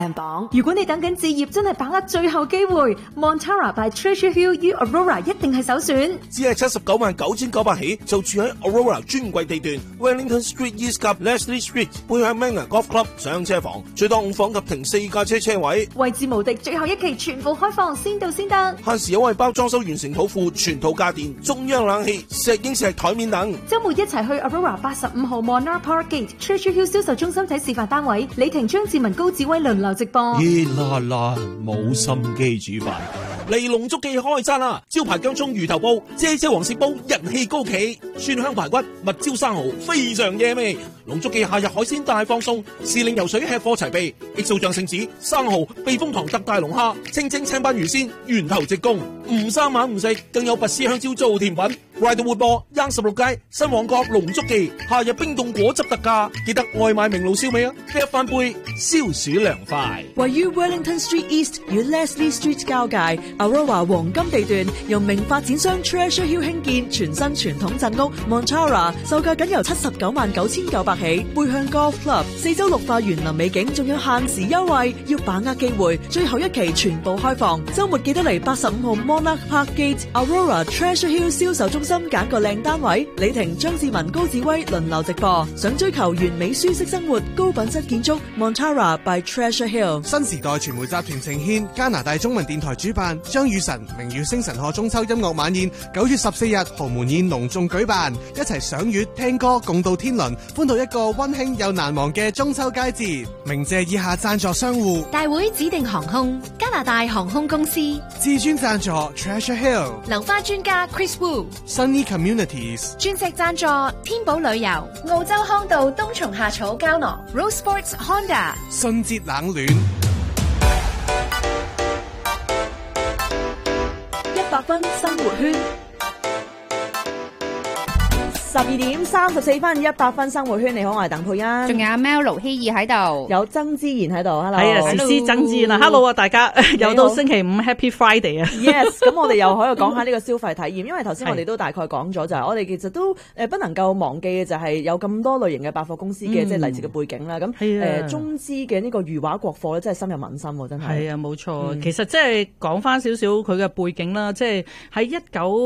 榜。如果你等緊置業，真係把握最後機會 ，Montara by Treasure Hill U Aurora 一定係首選。 只係799900起，就住喺 Aurora 專櫃地段 Wellington Street East 及 Leslie Street 背向 Manor Golf Club 上車房，最多5房及停4架車位。 位置無敵，最後一期全部開放，先到先得。 限時優惠包裝修完成土庫、全套家電、中央冷氣、石英石台面等。 週末一齊去 Aurora 85號 Monarch Park Gate Treasure Hill 銷售中心睇示範單位，李婷、張志文、高志威輪流直播。 熱辣辣，冇心機煮飯。嚟龍竹記開餐啦！招牌薑蔥魚頭煲、姐姐黃鱔煲人氣高企，蒜香排骨、蜜椒生蠔非常惹味。龍竹記夏日海鮮大放送，時令游水吃貨齊備，XO醬聖子、生蠔、避風塘特大龍蝦、清蒸青斑魚鮮，源頭直供，唔生猛唔食，更有拔絲香蕉做甜品。快到活播，16街新旺角龍竹記，夏日冰凍果汁特價，記得外賣明爐燒味啊！一翻杯消暑涼快。 位於 Wellington Street East 與 Leslie Street 交界 ，Aurora 黃金地段由名發展商 Treasure Hill 興建全新傳統鎮屋 Montara， 售價僅由799900起，背向 Golf Club， 4周綠化園林美景，仲有限時優惠，要把握機會，最後一期全部開放，週末記得嚟85號 Monarch Park Gate Aurora Treasure Hill 銷售中心揀個靚單位，李婷、張志文、高志威輪流直播，想追求完美舒適生活、高品質建築 Montara by Treasure Hill。 新時代傳媒集團呈獻加拿大中文電台主辦張雨晨明月星辰賀中秋音樂晚宴，9月14日豪門宴隆重舉辦，一齊賞月聽歌共度天倫，歡度一個溫馨又難忘嘅中秋佳節。鳴謝以下贊助商戶： 大會指定航空、加拿大航空公司、 至尊贊助 Treasure Hill、 流花專家 Chris Wu、Sunny Communities、 鑽石贊助天寶旅遊、澳洲康道冬蟲夏草膠囊、Rose Sports Honda、 信捷冷暖。 100分生活圈。12點34分，100分生活圈，你好，我係鄧佩欣， 仲有 Mel 盧希爾喺度， 有曾之賢喺度 ，Hello， 係啊，詩詩曾之賢啊 ，Hello 啊，大家又到星期五 Happy Friday 啊 ，Yes， 咁我哋又可以講下呢個消費體驗，因為頭先我哋都大概講咗就係我哋其實都不能夠忘記嘅就係有咁多類型嘅百貨公司嘅即係嚟自嘅背景啦，咁中資嘅呢個裕華國貨咧真係深入民心喎，真係。 係啊，冇錯，其實即係講翻少少佢嘅背景啦，即係喺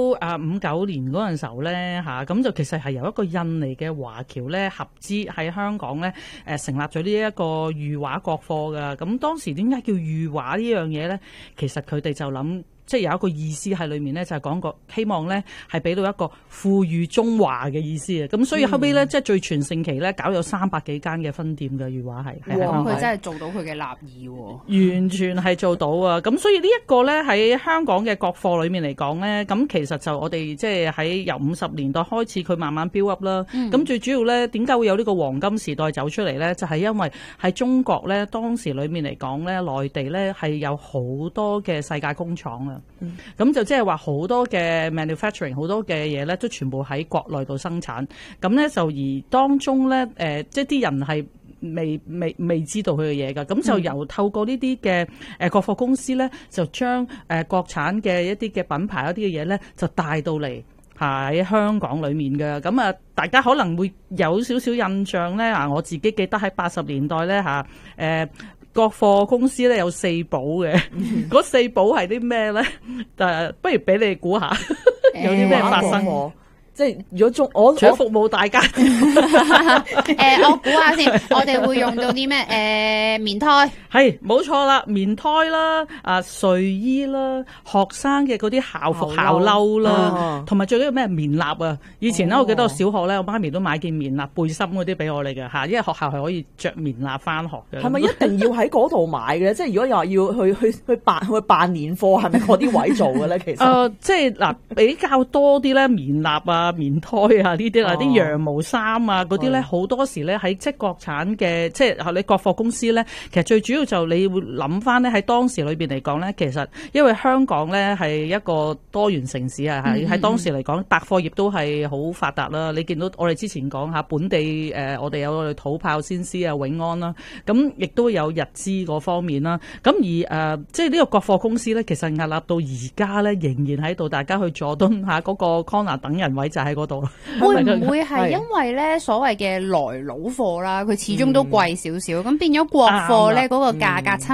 1959年嗰陣時候咧嚇，咁就其實係由一個印尼嘅華僑咧合資喺香港咧成立咗呢一個裕華國貨噶。咁當時點解叫裕華呢樣嘢咧？其實佢哋就諗。即係有一個意思喺裏面咧，就係講個希望咧係俾到一個富裕中華嘅意思啊！咁所以後尾咧，即係最全盛期咧，搞有300幾間嘅分店嘅裕華係。 哇！佢真係做到佢嘅立意喎。 完全係做到啊！咁所以呢一個咧喺香港嘅國貨裏面嚟講咧，咁其實就我哋即係喺由50年代開始佢慢慢 build up 啦。咁最主要咧，點解會有呢個黃金時代走出嚟咧？就係因為喺中國咧當時裏面嚟講咧，內地咧係有好多嘅世界工廠啊。咁就即係話好多嘅 manufacturing 好多嘅嘢咧，都全部喺國內度生產。咁咧就而當中咧，即係啲人係未知道佢嘅嘢㗎。咁就由透過呢啲嘅國貨公司咧，就將國產嘅一啲嘅品牌一啲嘅嘢咧，就帶到嚟喺香港裏面嘅。咁啊，大家可能會有少少印象咧。我自己記得喺80年代咧國貨公司咧有4寶嘅，嗰4寶係啲咩咧？不如俾你估下，有啲咩發生？ 即係如果我服務大家， 我估下先，我哋會用到啲咩？棉胎係冇錯啦，棉胎啦，睡衣啦，學生嘅嗰啲校服校褸啦，同埋最緊要咩棉衲啊！以前咧，我記得我小學咧，我媽咪都買件棉衲背心嗰啲俾我嚟嘅嚇，因為學校係可以着棉衲翻學嘅。 係咪一定要喺嗰度買嘅？即係如果又話要去辦年貨，係咪嗰啲位做嘅咧？其實即係嗱比較多啲咧，棉衲啊、棉胎啊呢啲啦，啲羊毛衫啊嗰啲咧，好多時咧喺即係國產嘅，即係你國貨公司咧，其實最主要就你會諗翻咧喺當時裏邊嚟講咧，其實因為香港咧係一個多元城市啊，喺當時嚟講，百貨業都係好發達啦。你見到我哋之前講下本地我哋有我哋土炮先施啊、永安啦，咁亦都有日資嗰方面啦。咁而即係呢個國貨公司咧，其實屹立到而家咧，仍然喺度，大家去佐敦下嗰個 corner 等人位。 就喺嗰度啦。 會唔會係因為咧所謂嘅來佬貨啦，佢始終都貴少少，咁變咗國貨咧嗰個價格